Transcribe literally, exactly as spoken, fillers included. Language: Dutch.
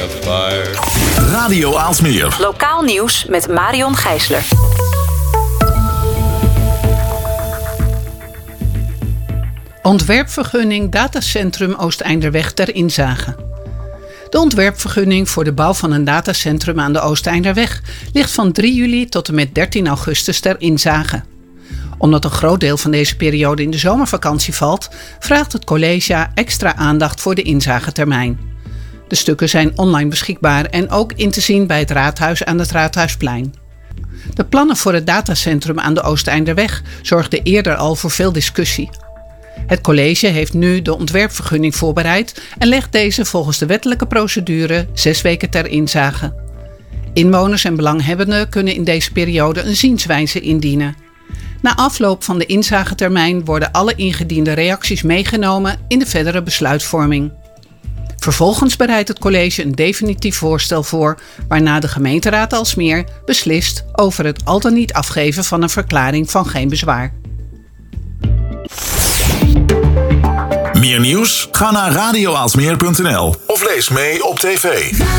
a fire. Radio Aalsmeer. Lokaal nieuws met Marion Gijsler. Ontwerpvergunning datacentrum Oosteinderweg ter inzage. De ontwerpvergunning voor de bouw van een datacentrum aan de Oosteinderweg ligt van drie juli tot en met dertien augustus ter inzage. Omdat een groot deel van deze periode in de zomervakantie valt, vraagt het college extra aandacht voor de inzagetermijn. De stukken zijn online beschikbaar en ook in te zien bij het raadhuis aan het Raadhuisplein. De plannen voor het datacentrum aan de Oosteinderweg zorgden eerder al voor veel discussie. Het college heeft nu de ontwerpvergunning voorbereid en legt deze volgens de wettelijke procedure zes weken ter inzage. Inwoners en belanghebbenden kunnen in deze periode een zienswijze indienen. Na afloop van de inzagetermijn worden alle ingediende reacties meegenomen in de verdere besluitvorming. Vervolgens bereidt het college een definitief voorstel voor, waarna de gemeenteraad Aalsmeer beslist over het al dan niet afgeven van een verklaring van geen bezwaar. Meer nieuws? Ga naar radio aalsmeer punt n l of lees mee op tv.